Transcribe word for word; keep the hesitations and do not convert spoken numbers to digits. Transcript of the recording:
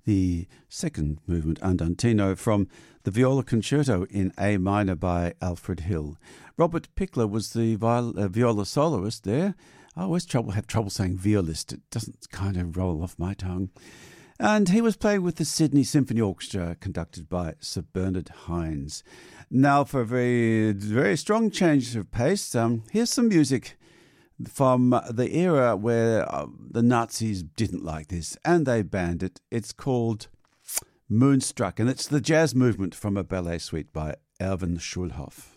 the second movement Andantino from the Viola Concerto in A minor by Alfred Hill. Robert Pickler was the viol- uh, viola soloist there. I always trouble have trouble saying violist. It doesn't kind of roll off my tongue. And he was playing with the Sydney Symphony Orchestra, conducted by Sir Bernard Hines. Now, for a very, very strong change of pace, um, here's some music from the era where uh, the Nazis didn't like this, and they banned it. It's called Moonstruck, and it's the jazz movement from a ballet suite by Erwin Schulhoff.